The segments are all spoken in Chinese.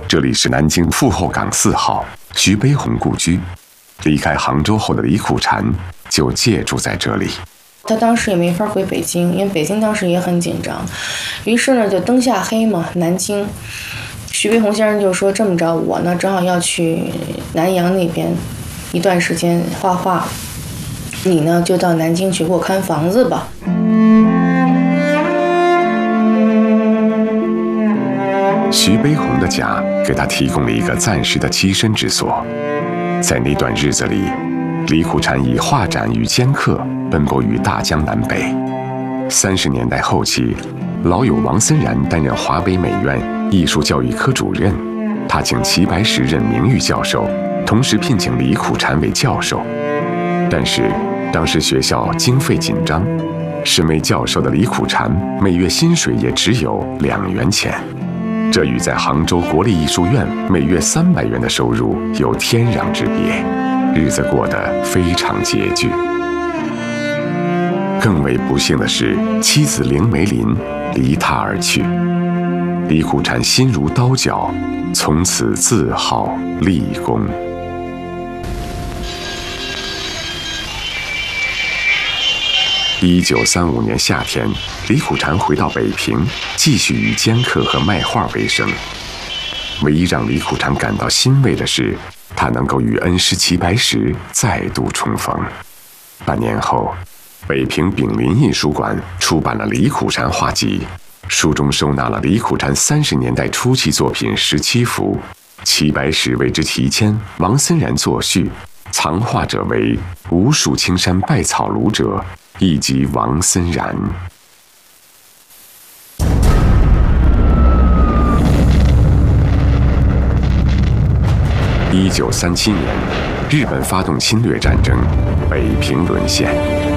这里是南京傅后岗4号徐悲鸿故居。离开杭州后的李苦禅就借住在这里。 他当时也没法回北京，因为北京当时也很紧张，于是呢就灯下黑嘛，南京。徐悲鸿先生就说：“这么着，我呢正好要去南阳那边一段时间画画，你呢就到南京去给我看房子吧。” 徐悲鸿的家给他提供了一个暂时的栖身之所。在那段日子里，李苦禅以画展与兼课奔波于大江南北。30年代后期，老友王森然担任华北美院艺术教育科主任，他请齐白石任名誉教授，同时聘请李苦禅为教授。但是当时学校经费紧张，身为教授的李苦禅每月薪水也只有2元钱，这与在杭州国立艺术院每月300元的收入有天壤之别，日子过得非常拮据。更为不幸的是，妻子凌梅林离他而去，李苦禅心如刀绞，从此自号立功。1935年夏天，李苦禅回到北平，继续以兼课和卖画为生。唯一让李苦禅感到欣慰的是，他能够与恩师齐白石再度重逢。半年后，北平炳林印书馆出版了《李苦禅画集》，书中收纳了李苦禅30年代初期作品17幅，齐白石为之题签，王森然作序，藏画者为无数青山败草庐者，以及王森然。1937年，日本发动侵略战争，北平沦陷。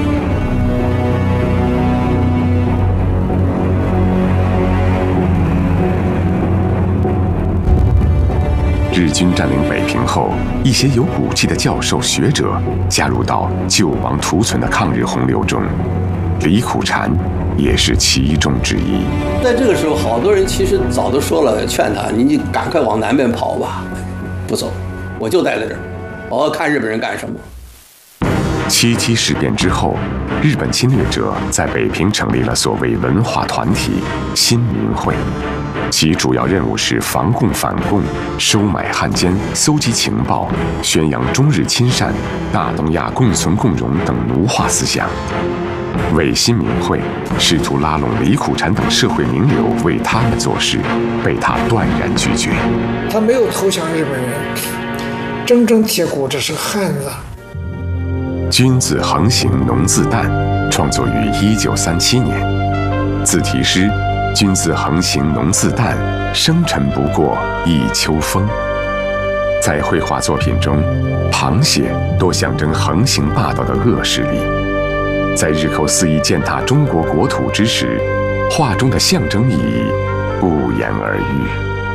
日军占领北平后，一些有骨气的教授学者加入到救亡图存的抗日洪流中，李苦禅也是其中之一。 在这个时候，好多人其实早都说了，劝他你赶快往南边跑吧，不走，我就待在这儿，我要看日本人干什么。 77事变之后，日本侵略者在北平成立了所谓文化团体新民会，其主要任务是防共反共、收买汉奸、搜集情报、宣扬中日亲善、大东亚共存共荣等奴化思想。为新民会试图拉拢李苦禅等社会名流为他们做事，被他断然拒绝。 他没有投降日本人，铮铮铁骨，这是汉子。 君子横行农自旦创作于1937年，字题诗君子横行农自旦，生辰不过一秋风。在绘画作品中，螃蟹多象征横行霸道的恶势力。在日寇肆意践踏中国国土之时，画中的象征意义不言而喻。